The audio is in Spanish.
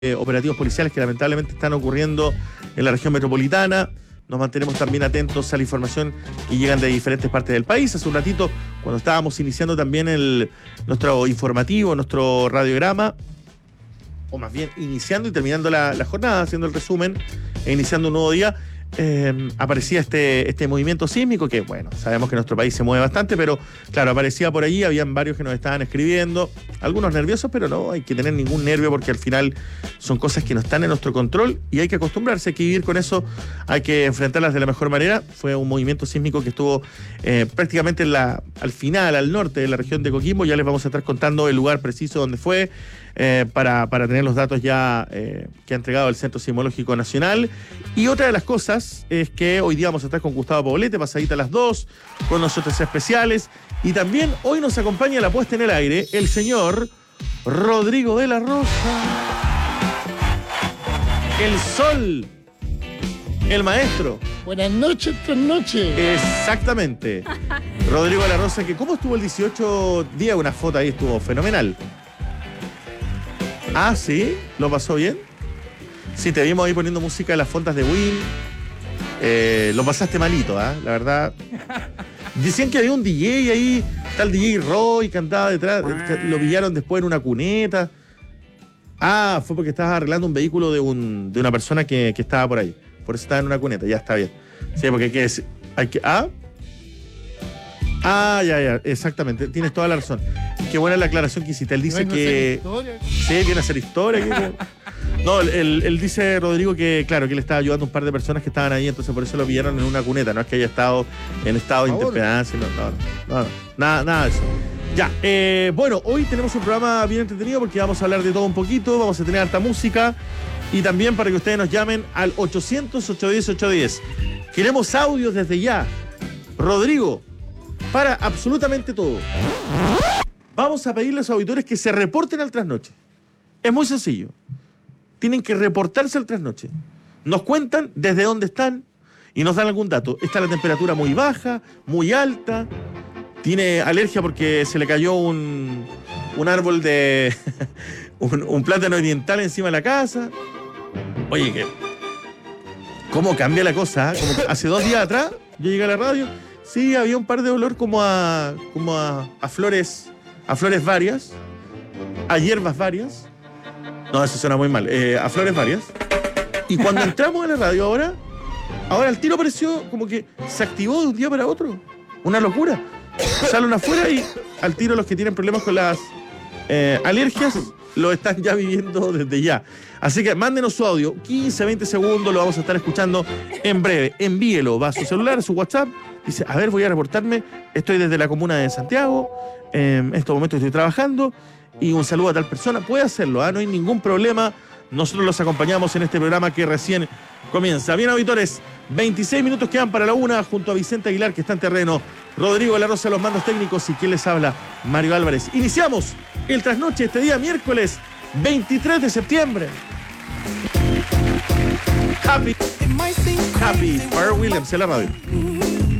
operativos policiales que lamentablemente están ocurriendo en la región metropolitana. Nos mantenemos también atentos a la información que llegan de diferentes partes del país. Hace un ratito, cuando estábamos iniciando también nuestro informativo, nuestro radiograma, o más bien iniciando y terminando la jornada, haciendo el resumen e iniciando un nuevo día, aparecía este movimiento sísmico que, bueno, sabemos que nuestro país se mueve bastante, pero claro, aparecía por allí, habían varios que nos estaban escribiendo, algunos nerviosos, pero no hay que tener ningún nervio porque al final son cosas que no están en nuestro control y hay que acostumbrarse, hay que vivir con eso, hay que enfrentarlas de la mejor manera. Fue un movimiento sísmico que estuvo prácticamente al final, al norte de la región de Coquimbo. Ya les vamos a estar contando el lugar preciso donde fue, para tener los datos ya que ha entregado el Centro Sismológico Nacional. Y otra de las cosas es que hoy día vamos a estar con Gustavo Poblete, pasadita a las 2, con nosotros especiales. Y también hoy nos acompaña la puesta en el aire el señor Rodrigo de la Rosa. El sol. El maestro. Buenas noches, trasnoche. Exactamente. Rodrigo de la Rosa, que ¿cómo estuvo el 18 día? Una foto ahí, estuvo fenomenal. Ah, ¿sí? ¿Lo pasó bien? Sí, te vimos ahí poniendo música de las fondas de Win. Lo pasaste malito, ¿ah? La verdad. Decían que había un DJ ahí, tal DJ Roy, que andaba detrás. Lo pillaron después en una cuneta. Ah, fue porque estabas arreglando un vehículo de una persona que estaba por ahí. Por eso estaba en una cuneta, ya está bien. Sí, porque hay que ya, exactamente, tienes toda la razón. Qué buena la aclaración que hiciste. Él dice que... Sí, viene a hacer historia. No, él dice, Rodrigo, que claro, que él estaba ayudando a un par de personas que estaban ahí, entonces por eso lo pillaron en una cuneta. No es que haya estado en estado de intemperanza, no, nada de eso. Ya, bueno, hoy tenemos un programa bien entretenido porque vamos a hablar de todo un poquito, vamos a tener harta música y también para que ustedes nos llamen al 800-810-810. Queremos audios desde ya. Rodrigo, para absolutamente todo. Vamos a pedirle a los auditores que se reporten al trasnoche. Es muy sencillo. Tienen que reportarse al trasnoche. Nos cuentan desde dónde están y nos dan algún dato. Está la temperatura muy baja, muy alta. Tiene alergia porque se le cayó un árbol de... un plátano oriental encima de la casa. Oye, ¿cómo cambia la cosa? Como hace 2 días atrás, yo llegué a la radio, sí, había un par de olor como a flores varias, a hierbas varias. No, eso suena muy mal. A flores varias. Y cuando entramos a la radio ahora el tiro pareció como que se activó de un día para otro. Una locura. Salen afuera y al tiro los que tienen problemas con las alergias lo están ya viviendo desde ya. Así que mándenos su audio, 15, 20 segundos, lo vamos a estar escuchando en breve. Envíelo, va a su celular, a su WhatsApp, dice, a ver, voy a reportarme, estoy desde la comuna de Santiago, en estos momentos estoy trabajando, y un saludo a tal persona. Puede hacerlo, no hay ningún problema. Nosotros los acompañamos en este programa que recién comienza. Bien, auditores, 26 minutos quedan para la 1, junto a Vicente Aguilar, que está en terreno, Rodrigo de la Rosa, los mandos técnicos, y quien les habla, Mario Álvarez. Iniciamos el trasnoche este día miércoles 23 de septiembre. Happy Pharrell Williams en la radio.